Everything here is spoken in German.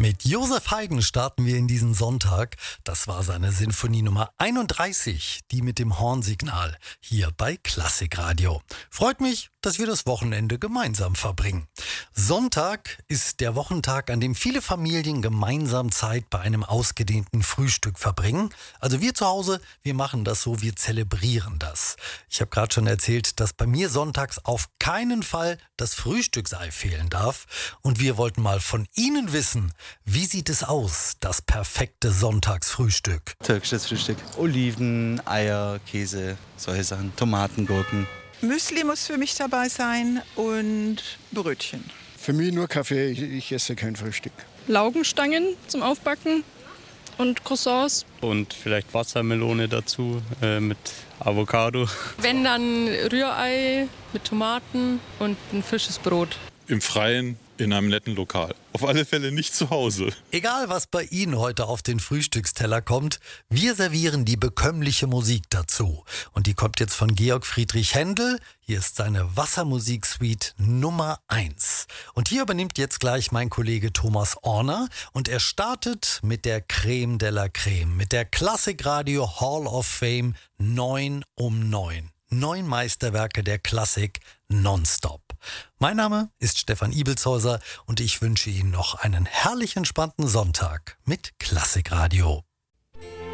Mit Josef Haydn starten wir in diesen Sonntag. Das war seine Sinfonie Nummer 31, die mit dem Hornsignal, hier bei Klassikradio. Freut mich, dass wir das Wochenende gemeinsam verbringen. Sonntag ist der Wochentag, an dem viele Familien gemeinsam Zeit bei einem ausgedehnten Frühstück verbringen. Also wir zu Hause, wir machen das so, wir zelebrieren das. Ich habe gerade schon erzählt, dass bei mir sonntags auf keinen Fall das Frühstücksei fehlen darf. Und wir wollten mal von Ihnen wissen, wie sieht es aus, das perfekte Sonntagsfrühstück? Türkisches Frühstück. Oliven, Eier, Käse, solche Sachen. Tomaten, Gurken. Müsli muss für mich dabei sein und Brötchen. Für mich nur Kaffee, ich esse kein Frühstück. Laugenstangen zum Aufbacken und Croissants. Und vielleicht Wassermelone dazu mit Avocado. Wenn dann Rührei mit Tomaten und ein frisches Brot. Im Freien, in einem netten Lokal. Auf alle Fälle nicht zu Hause. Egal, was bei Ihnen heute auf den Frühstücksteller kommt, wir servieren die bekömmliche Musik dazu. Und die kommt jetzt von Georg Friedrich Händel. Hier ist seine Wassermusiksuite Nummer 1. Und hier übernimmt jetzt gleich mein Kollege Thomas Orner. Und er startet mit der Creme de la Creme, mit der Klassikradio Hall of Fame 9 um 9. 9 Meisterwerke der Klassik nonstop. Mein Name ist Stefan Ibelshäuser und ich wünsche Ihnen noch einen herrlich entspannten Sonntag mit Klassikradio.